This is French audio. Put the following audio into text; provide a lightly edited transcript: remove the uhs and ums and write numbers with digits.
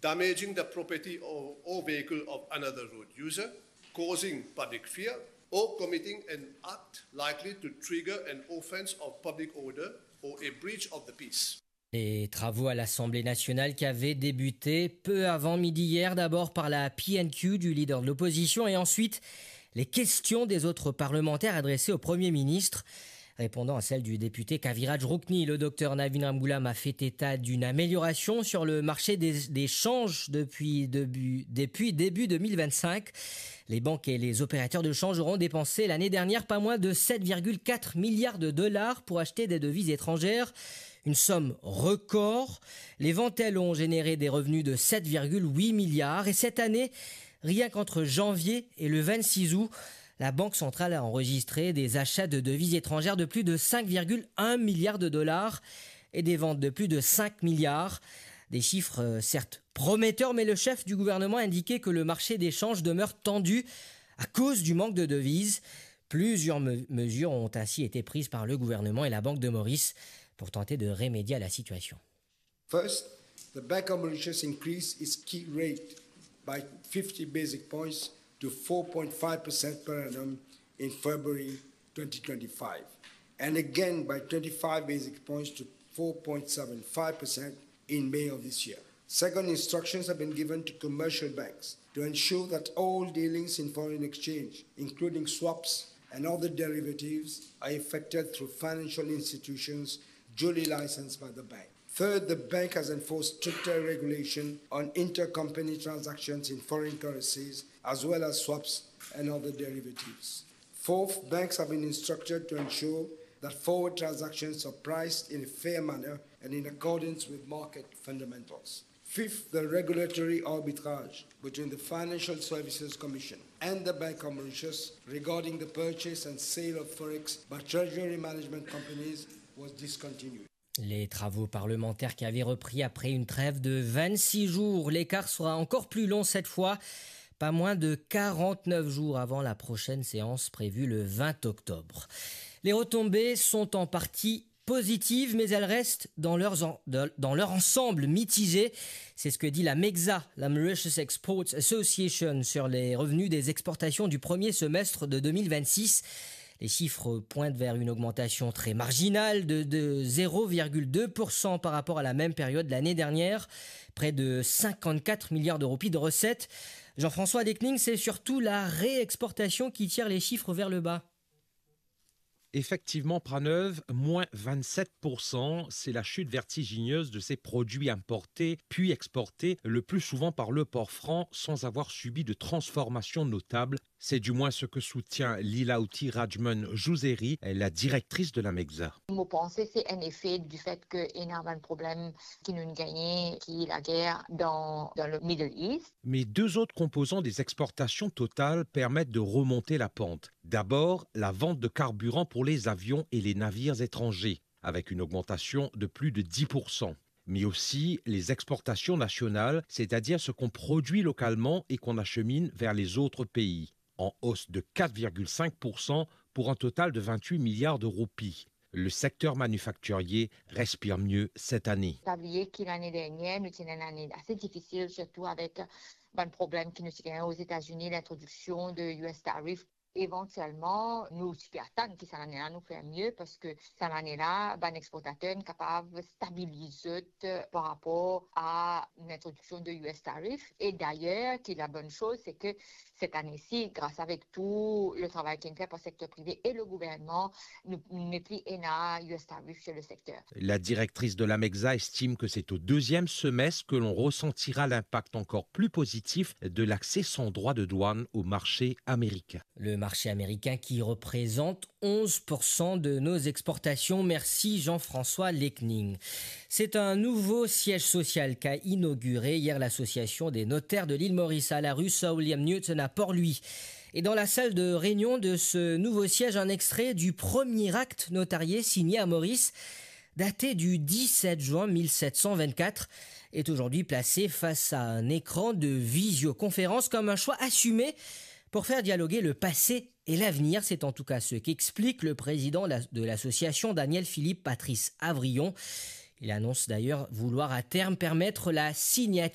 damaging the property or vehicle of another road user, causing public fear, or committing an act likely to trigger an offence of public order or a breach of the peace. Les travaux à l'Assemblée nationale qui avaient débuté peu avant midi hier, d'abord par la PNQ du leader de l'opposition et ensuite les questions des autres parlementaires adressées au Premier ministre. Répondant à celle du député Kaviraj Rukni, le docteur Navin Ramgoolam a fait état d'une amélioration sur le marché des changes depuis début 2025. Les banques et les opérateurs de change auront dépensé l'année dernière pas moins de 7,4 milliards de dollars pour acheter des devises étrangères. Une somme record. Les ventes, elles, ont généré des revenus de 7,8 milliards. Et cette année, rien qu'entre janvier et le 26 août, la Banque centrale a enregistré des achats de devises étrangères de plus de 5,1 milliards de dollars et des ventes de plus de 5 milliards. Des chiffres certes prometteurs, mais le chef du gouvernement a indiqué que le marché des changes demeure tendu à cause du manque de devises. Plusieurs mesures ont ainsi été prises par le gouvernement et la Banque de Maurice pour tenter de remédier à la situation. First, the Bank of Mauritius increased its key rate by 50 basic points to 4.5% per annum in February 2025, and again by 25 basic points to 4.75% in May of this year. Second, instructions have been given to commercial banks to ensure that all dealings in foreign exchange, including swaps and other derivatives, are effected through financial institutions duly licensed by the bank. Third, the bank has enforced stricter regulation on intercompany transactions in foreign currencies, as well as swaps and other derivatives. Fourth, banks have been instructed to ensure that forward transactions are priced in a fair manner and in accordance with market fundamentals. Fifth, the regulatory arbitrage between the Financial Services Commission and the Bank of Mauritius regarding the purchase and sale of forex by treasury management companies was discontinued. Les travaux parlementaires qui avaient repris après une trêve de 26 jours. L'écart sera encore plus long cette fois, pas moins de 49 jours avant la prochaine séance prévue le 20 octobre. Les retombées sont en partie positives, mais elles restent dans leur ensemble mitigées. C'est ce que dit la MEXA, la Mauritius Exports Association, sur les revenus des exportations du premier semestre de 2026. Les chiffres pointent vers une augmentation très marginale de 0,2% par rapport à la même période de l'année dernière. Près de 54 milliards de roupies de recettes. Jean-François Dekning, c'est surtout la réexportation qui tire les chiffres vers le bas. Effectivement, Praneuve, moins 27%, c'est la chute vertigineuse de ces produits importés puis exportés, le plus souvent par le port franc, sans avoir subi de transformation notable. C'est du moins ce que soutient Lilauti Rajman Jouzeri, la directrice de la MEXA. Mon pensée, c'est un effet du fait qu'il y a un problème qui nous gagne, qui est la guerre dans le Middle East. Mais deux autres composants des exportations totales permettent de remonter la pente. D'abord, la vente de carburant pour les avions et les navires étrangers, avec une augmentation de plus de 10%. Mais aussi les exportations nationales, c'est-à-dire ce qu'on produit localement et qu'on achemine vers les autres pays, en hausse de 4,5% pour un total de 28 milliards de roupies. Le secteur manufacturier respire mieux cette année. Oublier que l'année dernière, nous étions une année assez difficile, surtout avec un problème qui nous tient aux États-Unis, l'introduction de US tariffs. Éventuellement, nous attendons que cette année-là nous fait mieux parce que cette année-là, un exportateur est capable de stabiliser par rapport à l'introduction de US tariffs. Et d'ailleurs, la bonne chose, c'est que cette année-ci, grâce avec tout le travail qui est fait par le secteur privé et le gouvernement, nous mettons plus US tariffs sur le secteur. La directrice de la MEXA estime que c'est au deuxième semestre que l'on ressentira l'impact encore plus positif de l'accès sans droit de douane au marché américain. Le marché américain qui représente 11% de nos exportations. Merci Jean-François Lekning. C'est un nouveau siège social qu'a inauguré hier l'association des notaires de l'île Maurice à la rue Sir William Newton à Port-Louis. Et dans la salle de réunion de ce nouveau siège, un extrait du premier acte notarié signé à Maurice, daté du 17 juin 1724, est aujourd'hui placé face à un écran de visioconférence comme un choix assumé pour faire dialoguer le passé et l'avenir. C'est en tout cas ce qu'explique le président de l'association, Daniel Philippe Patrice Avrillon. Il annonce d'ailleurs vouloir à terme permettre la signature